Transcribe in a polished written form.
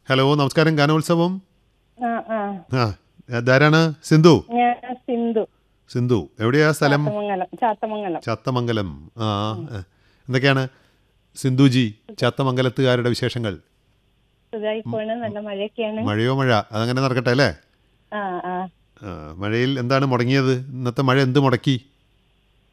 Hello നമസ്കാരം ഗാനോത്സവം. ആ ആ ആ ഇതാരാണ്? സിന്ധു. ഞാൻ സിന്ധു സിന്ധു എവിടെയാ സ്ഥലം? ചാത്തമംഗലം. ചാത്തമംഗലം. ആ എന്തൊക്കെയാണ് സിന്ധുജി ചാത്തമംഗലത്തുകാരുടെ വിശേഷങ്ങൾ? സുഖമായി പോണ്, നല്ല മഴയൊക്കെയാണ്. മഴയോ മഴ അതങ്ങനെ നടക്കട്ടെ അല്ലേ. ആ ആ ആ, മഴയിൽ എന്താണ് മുടങ്ങിയത്? ഇന്നത്തെ മഴ എന്ത് മുടക്കി?